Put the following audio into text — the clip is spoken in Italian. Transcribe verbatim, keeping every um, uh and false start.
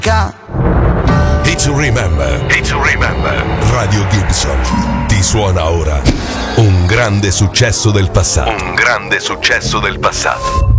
Hit to remember. Hit to remember. Radio Gibson ti suona ora un grande successo del passato. Un grande successo del passato.